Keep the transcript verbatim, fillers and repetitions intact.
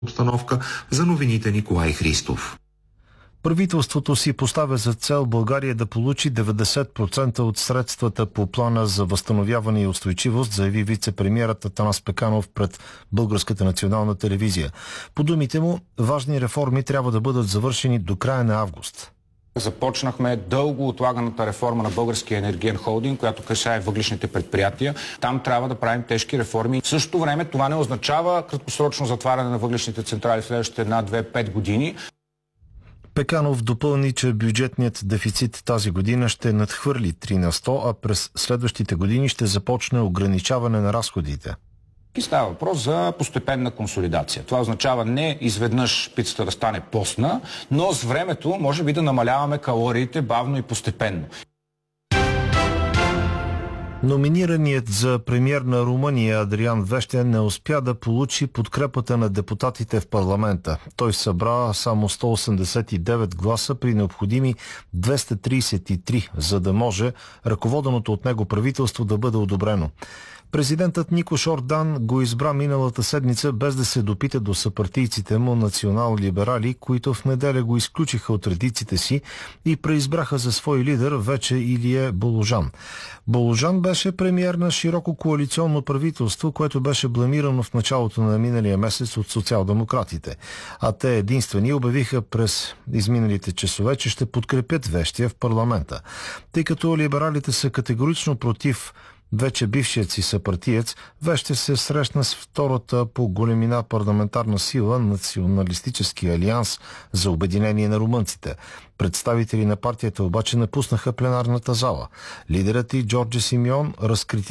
обстановка. За новините Николай Христов. Правителството си поставя за цел България да получи деветдесет процента от средствата по плана за възстановяване и устойчивост, заяви вице-премиерът Атанас Пеканов пред Българската национална телевизия. По думите му, важни реформи трябва да бъдат завършени до края на август. Започнахме дълго отлаганата реформа на Българския енергиен холдинг, която касае въглищните предприятия. Там трябва да правим тежки реформи. В същото време това не означава краткосрочно затваряне на въглищните централи в следващите една, две, пет години. Пеканов допълни, че бюджетният дефицит тази година ще надхвърли три на сто, а през следващите години ще започне ограничаване на разходите. И става въпрос за постепенна консолидация. Това означава не изведнъж пицата да стане постна, но с времето може би да намаляваме калориите бавно и постепенно. Номинираният за премиер на Румъния Адриан Вещен не успя да получи подкрепата на депутатите в парламента. Той събра само сто осемдесет и девет гласа при необходими двеста тридесет и три, за да може ръководеното от него правителство да бъде одобрено. Президентът Никош Ордан го избра миналата седмица, без да се допита до съпартийците му национал-либерали, които в неделя го изключиха от редиците си и преизбраха за свой лидер вече Илие Боложан. Боложан беше премиер на широко коалиционно правителство, което беше бламирано в началото на миналия месец от социал-демократите. А те единствени обявиха през изминалите часове, че ще подкрепят Вещия в парламента. Тъй като либералите са категорично против вече бившият си съпартиец, Вещев се срещна с втората по големина парламентарна сила Националистически алианс за обединение на румънците. Представители на партията обаче напуснаха пленарната зала. Лидерът и Джорджи Симеон разкрити